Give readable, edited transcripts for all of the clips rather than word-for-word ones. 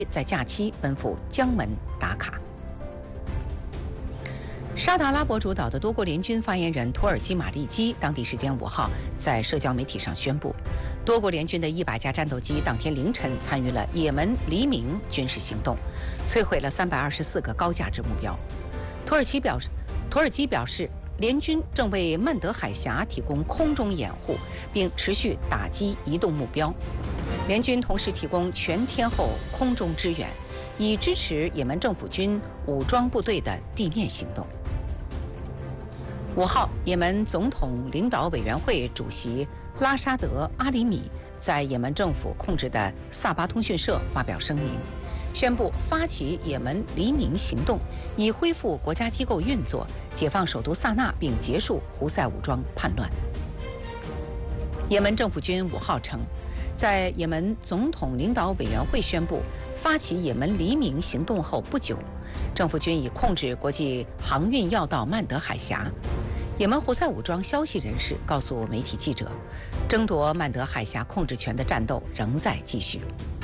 在假期奔赴江门打卡。沙特阿拉伯主导的多国联军发言人土耳其马利基当地时间5号在社交媒体上宣布，多国联军的100架战斗机当天凌晨参与了也门黎明军事行动，摧毁了324个高价值目标。土耳其表示，联军正为曼德海峡提供空中掩护，并持续打击移动目标。联军同时提供全天候空中支援，以支持也门政府军武装部队的地面行动。5号，也门总统领导委员会主席拉沙德·阿里米在也门政府控制的萨巴通讯社发表声明，宣布发起也门黎明行动，以恢复国家机构运作，解放首都萨那，并结束胡塞武装叛乱。也门政府军5号称，在也门总统领导委员会宣布发起也门黎明行动后不久，政府军已控制国际航运要道曼德海峡。也门胡塞武装消息人士告诉媒体记者，争夺曼德海峡控制权的战斗仍在继续。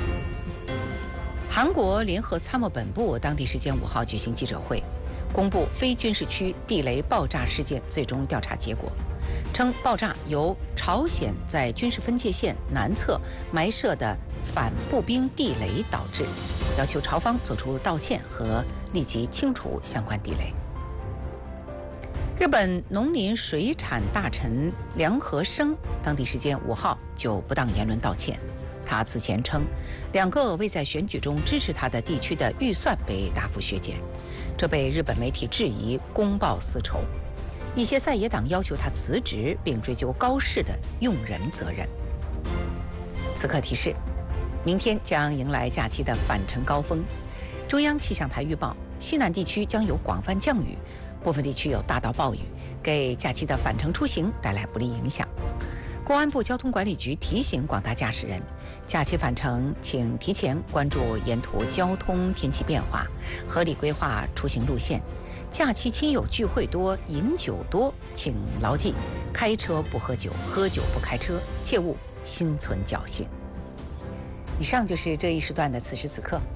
韩国联合参谋本部当地时间5号举行记者会，公布非军事区地雷爆炸事件最终调查结果，称爆炸由朝鲜在军事分界线南侧埋设的反步兵地雷导致，要求朝方作出道歉和立即清除相关地雷。日本农林水产大臣梁和生当地时间5号就不当言论道歉。他此前称，2个未在选举中支持他的地区的预算被大幅削减，这被日本媒体质疑公报私仇。一些在野党要求他辞职，并追究高市的用人责任。此刻提示，明天将迎来假期的返程高峰。中央气象台预报，西南地区将有广泛降雨，部分地区有大到暴雨，给假期的返程出行带来不利影响。公安部交通管理局提醒广大驾驶人，假期返程请提前关注沿途交通天气变化，合理规划出行路线。假期亲友聚会多，饮酒多，请牢记：开车不喝酒，喝酒不开车，切勿心存侥幸。以上就是这一时段的此时此刻。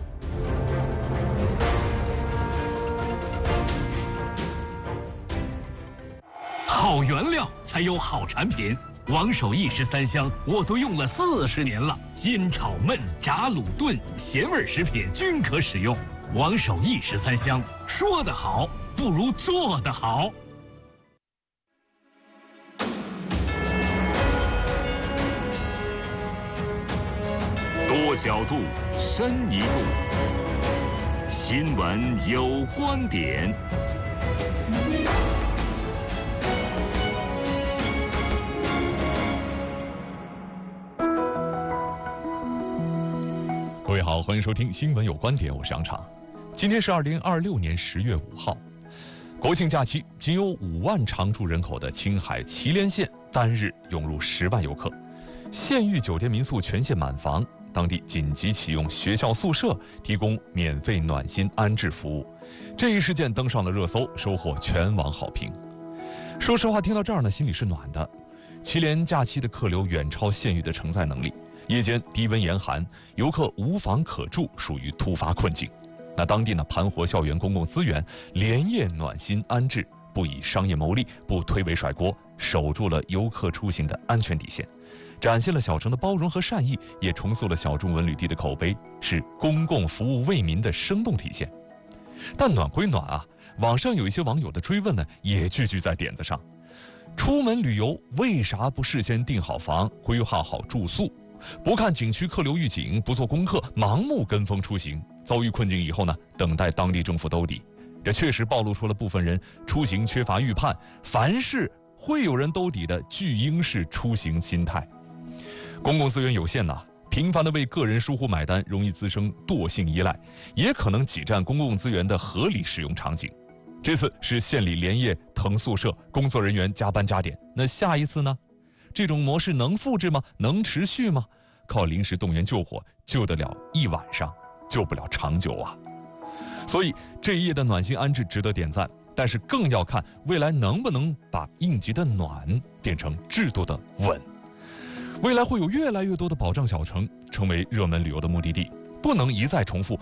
好原料才有好产品，王守义13香我都用了40年了，煎炒焖炸卤炖咸味食品均可使用。王守义13香，说得好不如做得好。 多角度，深一度，新闻有观点。 各位好，欢迎收听新闻有观点，我是杨畅。今天是2026年10月5号，国庆假期，仅有5万常住人口的青海祁连县单日涌入10万游客，县域酒店民宿全线满房，当地紧急启用学校宿舍，提供免费暖心安置服务。这一事件登上了热搜，收获全网好评。说实话，听到这儿呢，心里是暖的。祁连假期的客流远超县域的承载能力。夜间低温严寒，游客无房可住，属于突发困境。那当地呢，盘活校园公共资源，连夜暖心安置，不以商业牟利，不推诿甩锅，守住了游客出行的安全底线，展现了小城的包容和善意，也重塑了小众文旅地的口碑，是公共服务为民的生动体现。但暖归暖啊，网上有一些网友的追问呢，也句句在点子上。出门旅游为啥不事先订好房，规划好住宿？不看景区客流预警，不做功课，盲目跟风出行，遭遇困境以后呢，等待当地政府兜底。这确实暴露出了部分人出行缺乏预判，凡事会有人兜底的巨婴式出行心态。公共资源有限呐，频繁的为个人疏忽买单，容易滋生惰性依赖，也可能挤占公共资源的合理使用场景。这次是县里连夜腾宿舍，工作人员加班加点，那下一次呢？这种模式能复制吗？能持续吗？靠临时动员救火，救得了一晚上，救不了长久啊！所以这一夜的暖心安置值得点赞，但是更要看未来能不能把应急的暖变成制度的稳。未来会有越来越多的保障小城成为热门旅游的目的地， 不能一再重复